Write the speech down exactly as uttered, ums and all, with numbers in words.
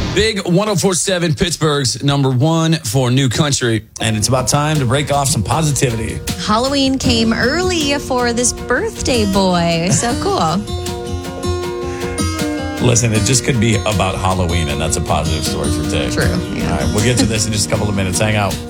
Big one oh four point seven Pittsburgh's number one for New Country. And it's about time to break off some positivity. Halloween came early for this birthday boy. So cool. Listen, it just could be about Halloween, and that's a positive story for today. True. Yeah. All right, we'll get to this in just a couple of minutes. Hang out.